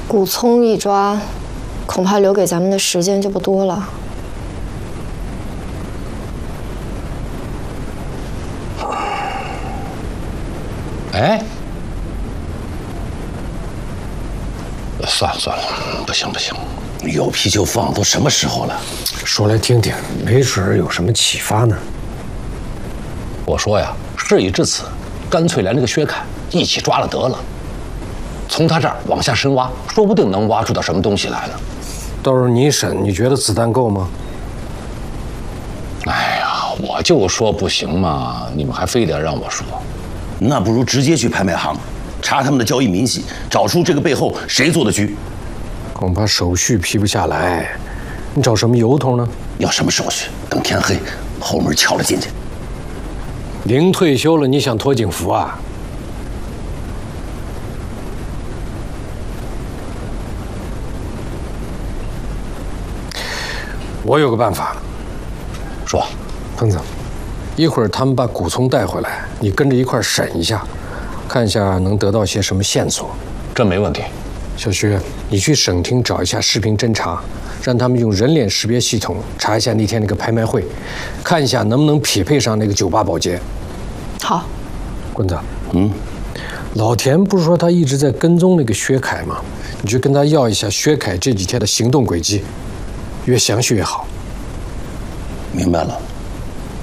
古聪一抓，恐怕留给咱们的时间就不多了。 哎，算了算了，不行不行，有啤酒放，都什么时候了？ 说来听听，没准有什么启发呢。 我说呀，事已至此，干脆连那个薛凯一起抓了得了。从他这儿往下深挖，说不定能挖出点什么东西来呢。 到时候你一审，你觉得子弹够吗？ 哎呀，我就说不行嘛，你们还非得让我说。 那不如直接去拍卖行，查他们的交易明细，找出这个背后谁做的局。 恐怕手续批不下来，你找什么由头呢？ 要什么手续？等天黑，后门敲了进去。 临退休了，你想脱警服啊？我有个办法， 说， 疯子，一会儿他们把古聪带回来，你跟着一块审一下，看一下能得到些什么线索。 这没问题。 小薛，你去省厅找一下视频侦查，让他们用人脸识别系统查一下那天那个拍卖会，看一下能不能匹配上那个酒吧保洁。 好， 棍子，老田不是说他一直在跟踪那个薛凯吗？你去跟他要一下薛凯这几天的行动轨迹，越详细越好。 明白了。